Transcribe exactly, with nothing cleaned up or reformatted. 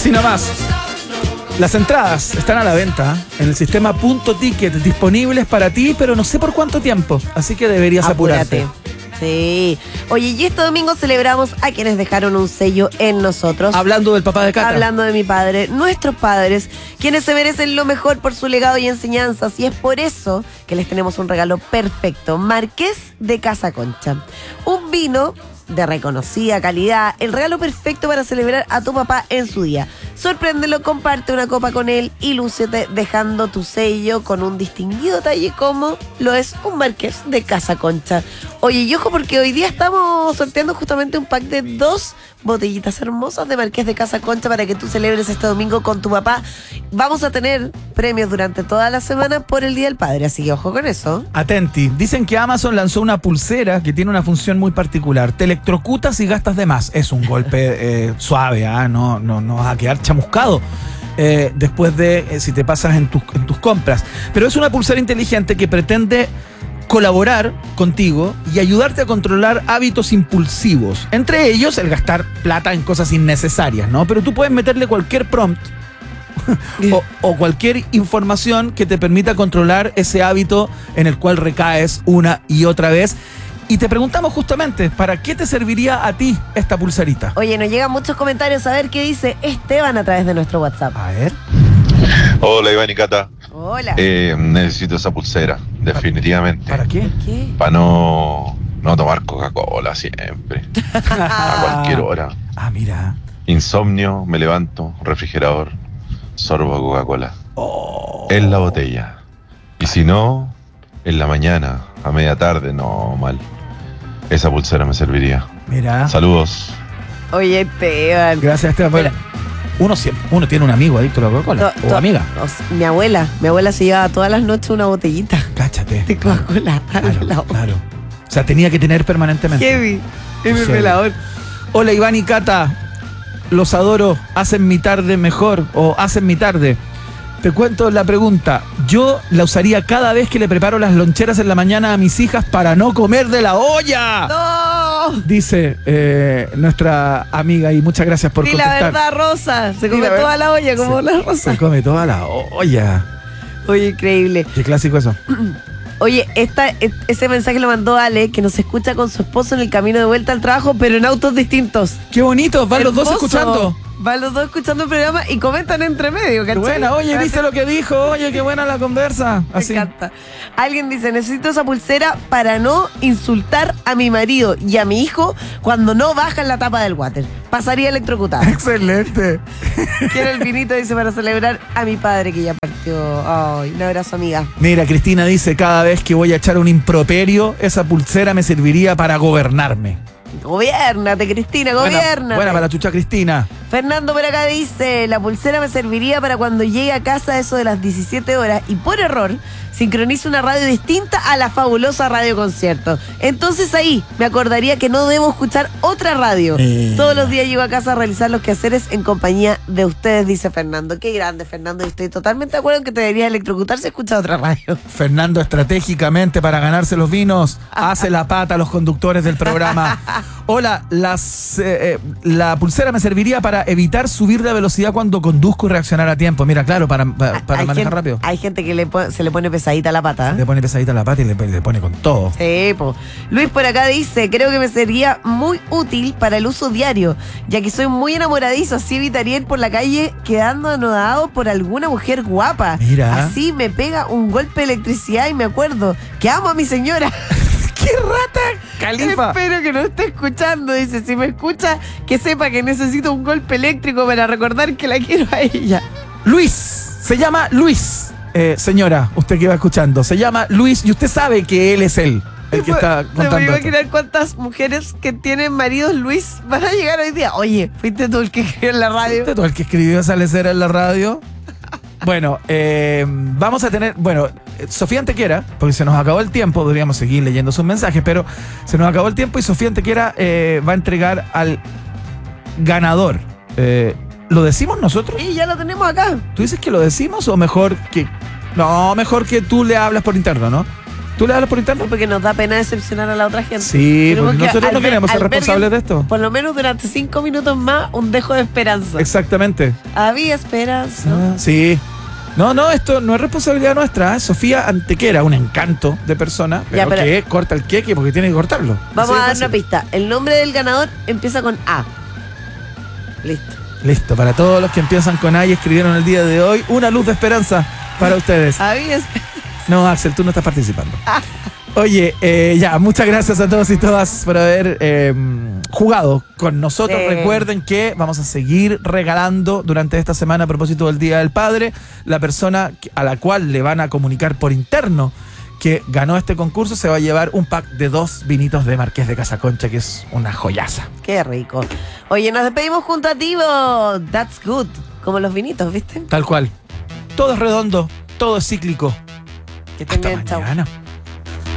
Así nomás. Las entradas están a la venta en el sistema Punto Ticket, disponibles para ti, pero no sé por cuánto tiempo, así que deberías Apúrate. apurarte. Sí. Oye, y este domingo celebramos a quienes dejaron un sello en nosotros. Hablando del papá de Cata. Hablando de mi padre, nuestros padres, quienes se merecen lo mejor por su legado y enseñanzas, y es por eso que les tenemos un regalo perfecto. Marqués de Casa Concha. Un vino de reconocida calidad, el regalo perfecto para celebrar a tu papá en su día. Sorpréndelo, comparte una copa con él y lúcete dejando tu sello con un distinguido talle como lo es un Marqués de Casa Concha. Oye, y ojo porque hoy día estamos sorteando justamente un pack de dos botellitas hermosas de Marqués de Casa Concha para que tú celebres este domingo con tu papá. Vamos a tener premios durante toda la semana por el Día del Padre, así que ojo con eso. Atenti, dicen que Amazon lanzó una pulsera que tiene una función muy particular. Te electrocutas y gastas de más. Es un golpe eh, suave, ¿ah? no, no, no vas a quedar chamuscado eh, después de eh, si te pasas en tus, en tus compras. Pero es una pulsera inteligente que pretende colaborar contigo y ayudarte a controlar hábitos impulsivos. Entre ellos, el gastar plata en cosas innecesarias, ¿no? Pero tú puedes meterle cualquier prompt o, o cualquier información que te permita controlar ese hábito en el cual recaes una y otra vez. Y te preguntamos justamente, ¿para qué te serviría a ti esta pulserita? Oye, nos llegan muchos comentarios a ver qué dice Esteban a través de nuestro WhatsApp. A ver. Hola, Iván y Cata. Hola. Eh, necesito esa pulsera, definitivamente. ¿Para qué? ¿Qué? Para no, no tomar Coca-Cola siempre. A cualquier hora. Ah, mira. Insomnio, me levanto, refrigerador, sorbo Coca-Cola. Oh. En la botella. Y si no, en la mañana, a media tarde, no mal. Esa pulsera me serviría. Mira. Saludos. Oye, Esteban. Gracias, Esteban. Bueno, uno, siempre, uno tiene un amigo adicto a la Coca-Cola. To- O to- amiga. o- Mi abuela, mi abuela se llevaba todas las noches una botellita Cáchate. de Coca-Cola. Claro, claro. O sea, tenía que tener permanentemente. Heavy. Es mi Heavy. velador. Hola, Iván y Cata. Los adoro. Hacen mi tarde mejor. O hacen mi tarde. Te cuento la pregunta. Yo la usaría cada vez que le preparo las loncheras en la mañana a mis hijas para no comer de la olla. ¡No! Dice eh, nuestra amiga, y muchas gracias por Y contestar. la verdad, Rosa. Se Di come la toda ver- la olla como Se- la Rosa. Se come toda la olla. Oye, increíble. Qué clásico eso. Oye, esta, e- ese mensaje lo mandó Ale, que nos escucha con su esposo en el camino de vuelta al trabajo, pero en autos distintos. Qué bonito. Van los dos Hermoso. escuchando. Van los dos escuchando el programa y comentan entre medio, Qué ¿cachai? buena. Oye, ¿viste lo que dijo? Oye, qué buena la conversa. Me Así. encanta. Alguien dice, necesito esa pulsera para no insultar a mi marido y a mi hijo cuando no bajan la tapa del water. Pasaría electrocutado. Excelente. Quiero el vinito, dice, para celebrar a mi padre que ya partió. Ay, un abrazo, amiga. Mira, Cristina dice, cada vez que voy a echar un improperio, esa pulsera me serviría para gobernarme. Gobiérnate, Cristina, Buena, gobiérnate. buena para la chucha Cristina. Fernando por acá dice, la pulsera me serviría para cuando llegue a casa eso de las diecisiete horas y por error sincronice una radio distinta a la fabulosa Radio Concierto. Entonces ahí me acordaría que no debo escuchar otra radio. Eh. Todos los días llego a casa a realizar los quehaceres en compañía de ustedes, dice Fernando. Qué grande, Fernando. Y estoy totalmente de acuerdo en que te deberías electrocutar si escuchas otra radio. Fernando, estratégicamente para ganarse los vinos, hace la pata a los conductores del programa. Hola, las, eh, eh, la pulsera me serviría para evitar subir de velocidad cuando conduzco y reaccionar a tiempo. Mira, claro, para, para, para hay manejar gente, rápido. Hay gente que le pon- se le pone pesadita la pata. ¿eh? Le pone pesadita la pata y le, le pone con todo. Sí, po. Luis por acá dice, creo que me sería muy útil para el uso diario, ya que soy muy enamoradizo, así evitaría ir por la calle quedando anodado por alguna mujer guapa. Mira. Así me pega un golpe de electricidad y me acuerdo que amo a mi señora. ¡Qué rata, Califa! Espero que no esté escuchando, dice, si me escucha, que sepa que necesito un golpe eléctrico para recordar que la quiero a ella. Luis, se llama Luis. Eh, señora, usted que va escuchando, se llama Luis y usted sabe que él es él, el que está ¿Te contando puedo esto. imaginar cuántas mujeres que tienen maridos Luis van a llegar hoy día? Oye, ¿fuiste tú el que escribió en la radio? ¿Fuiste tú el que escribió esa lecera en la radio? Bueno, eh, vamos a tener, bueno, Sofía Antequera, porque se nos acabó el tiempo, podríamos seguir leyendo sus mensajes, pero se nos acabó el tiempo y Sofía Antequera eh, va a entregar al ganador. Eh, ¿Lo decimos nosotros? Y ya lo tenemos acá. ¿Tú dices que lo decimos o mejor que... No, mejor que tú le hablas por interno, ¿no? ¿Tú le hablas por interno? Porque nos da pena decepcionar a la otra gente. Sí, Queremos porque que nosotros no alber- queremos ser alberguen, responsables de esto. Por lo menos durante cinco minutos más, un dejo de esperanza. Exactamente. Había esperanza. Ah, sí. No, no, esto no es responsabilidad nuestra. ¿eh? Sofía Antequera, un encanto de persona, pero, Ya, pero- que corta el queque porque tiene que cortarlo. Vamos Así de a dar fácil. una pista. El nombre del ganador empieza con A. Listo. Listo, para todos los que empiezan con A y escribieron el día de hoy, una luz de esperanza para ustedes. Había esperanza. No, Axel, tú no estás participando. Oye, eh, ya, muchas gracias a todos y todas por haber eh, jugado con nosotros. Sí. Recuerden que vamos a seguir regalando durante esta semana a propósito del Día del Padre, la persona a la cual le van a comunicar por interno que ganó este concurso se va a llevar un pack de dos vinitos de Marqués de Casaconcha, que es una joyaza. Qué rico. Oye, nos despedimos junto a Tivo. That's good. Como los vinitos, ¿viste? Tal cual. Todo es redondo, todo es cíclico. Que estén Hasta bien, chao. mañana.